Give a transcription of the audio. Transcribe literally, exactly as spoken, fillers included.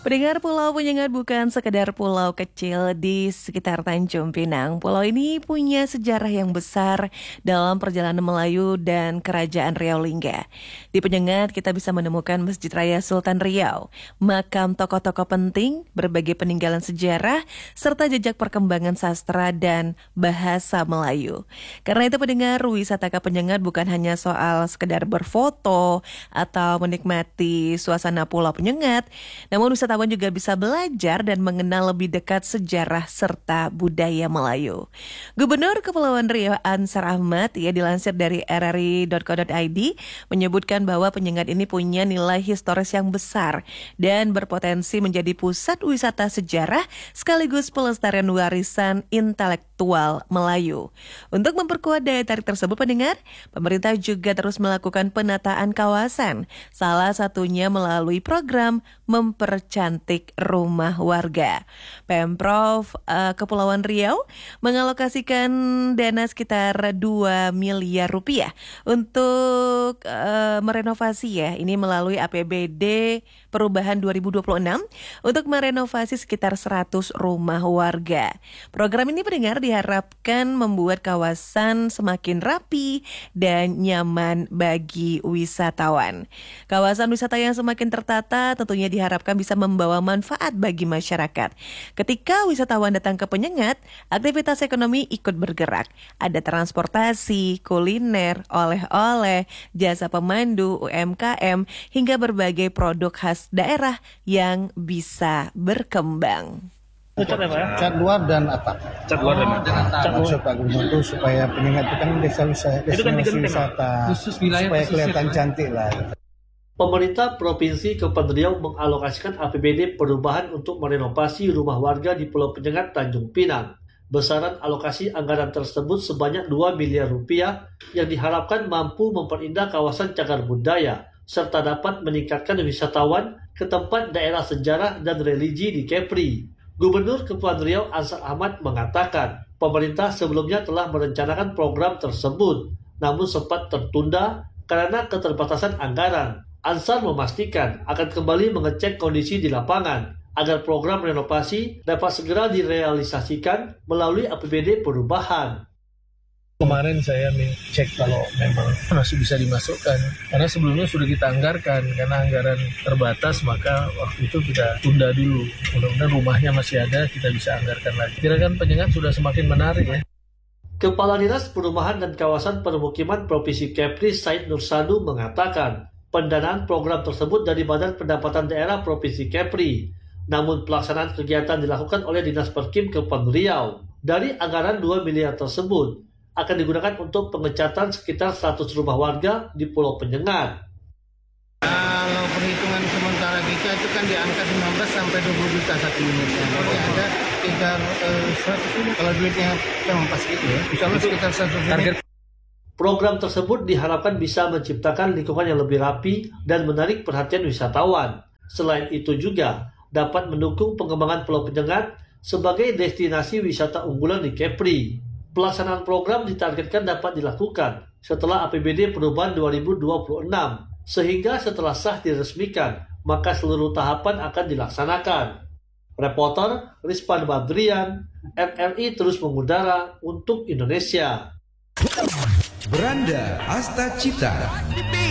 Pendengar, Pulau Penyengat bukan sekedar pulau kecil di sekitar Tanjung Pinang. Pulau ini punya sejarah yang besar dalam perjalanan Melayu dan Kerajaan Riau Lingga. Di Penyengat kita bisa menemukan Masjid Raya Sultan Riau, makam tokoh-tokoh penting, berbagai peninggalan sejarah, serta jejak perkembangan sastra dan bahasa Melayu. Karena itu pendengar, wisata ke Penyengat bukan hanya soal sekedar berfoto atau menikmati suasana Pulau Penyengat, namun wisata wisatawan juga bisa belajar dan mengenal lebih dekat sejarah serta budaya Melayu. Gubernur Kepulauan Riau Ansar Ahmad, ia dilansir dari r r i dot co dot i d, menyebutkan bahwa Penyengat ini punya nilai historis yang besar dan berpotensi menjadi pusat wisata sejarah sekaligus pelestarian warisan intelektual Melayu. Untuk memperkuat daya tarik tersebut, pendengar, pemerintah juga terus melakukan penataan kawasan, salah satunya melalui program mempercantik cantik rumah warga. Pemprov uh, Kepulauan Riau mengalokasikan dana sekitar dua miliar rupiah untuk uh, merenovasi ya, ini melalui A P B D Perubahan dua ribu dua puluh enam untuk merenovasi sekitar seratus rumah warga. Program ini pendengar diharapkan membuat kawasan semakin rapi dan nyaman bagi wisatawan. Kawasan wisata yang semakin tertata tentunya diharapkan bisa membawa manfaat bagi masyarakat. Ketika wisatawan datang ke Penyengat, aktivitas ekonomi ikut bergerak. Ada transportasi, kuliner, oleh-oleh, jasa pemandu, U M K M, hingga berbagai produk khas daerah yang bisa berkembang. Cat apa ya? Cat luar dan atap. Cat luar dan atap. Maksud Pak Gubernur itu supaya Penyengat itu kan desa wisata, destinasi wisata, khusus wilayah supaya kelihatan cantik lah. Pemerintah Provinsi Kepulauan Riau mengalokasikan A P B D perubahan untuk merenovasi rumah warga di Pulau Penyengat, Tanjung Pinang. Besaran alokasi anggaran tersebut sebanyak dua miliar rupiah yang diharapkan mampu memperindah kawasan cagar budaya serta dapat meningkatkan wisatawan ke tempat daerah sejarah dan religi di Kepri. Gubernur Kepulauan Riau Ansar Ahmad mengatakan, pemerintah sebelumnya telah merencanakan program tersebut, namun sempat tertunda karena keterbatasan anggaran. Ansar memastikan akan kembali mengecek kondisi di lapangan agar program renovasi dapat segera direalisasikan melalui A P B D perubahan. Kemarin saya cek kalau memang masih bisa dimasukkan, karena sebelumnya sudah kita anggarkan, karena anggaran terbatas maka waktu itu kita tunda dulu. Mudah-mudahan rumahnya masih ada, kita bisa anggarkan lagi. Kira-kira Penyengat sudah semakin menarik ya. Kepala Dinas Perumahan dan Kawasan Permukiman Provinsi Kepri Said Nursadu mengatakan, pendanaan program tersebut dari Badan Pendapatan Daerah Provinsi Kepri. Namun pelaksanaan kegiatan dilakukan oleh Dinas Perkim Kepulauan Riau. Dari anggaran dua miliar tersebut akan digunakan untuk pengecatan sekitar seratus rumah warga di Pulau Penyengat. Kalau perhitungan sementara kita itu kan di angka sembilan belas sampai dua puluh juta satu unitnya. Jadi ada sekitar uh, seratus unit. Kalau duitnya memang pas gitu ya. Insya Allah sekitar seratus unit. Program tersebut diharapkan bisa menciptakan lingkungan yang lebih rapi dan menarik perhatian wisatawan. Selain itu juga dapat mendukung pengembangan Pulau Penyengat sebagai destinasi wisata unggulan di Kepri. Pelaksanaan program ditargetkan dapat dilakukan setelah A P B D Perubahan dua ribu dua puluh enam, sehingga setelah sah diresmikan, maka seluruh tahapan akan dilaksanakan. Reporter Rizpan Badrian, R R I terus mengudara untuk Indonesia. Beranda Asta Cita.